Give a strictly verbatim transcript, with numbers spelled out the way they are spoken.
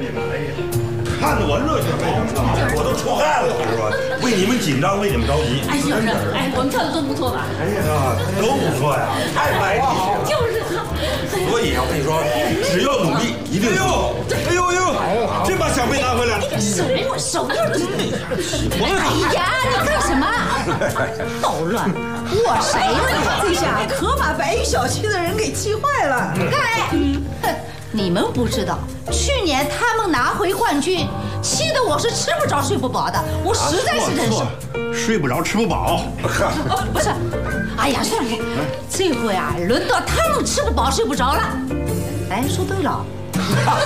你们，哎呀，看得我热血沸腾啊，我都出汗了，是吧？为你们紧张，为你们着急。 哎，就是，哎，我们跳的都不错吧？ 哎呀，都不错呀，太卖力气了。 就是他。 所以我跟你说，只要努力，一定。哎呦，哎呦呦，这把小费拿回来。 手我手就真的。哎呀，你干什么？捣乱！我谁呢？ 这下可把白玉小区的人给气坏了。 哎，哼，你们不知道，去年他们拿回冠军，气得我是吃不着睡不饱的，我实在是忍受。 睡不着吃不饱。 哦，不是，哎呀，算了，这回啊，轮到他们吃不饱睡不着了。哎，说对了。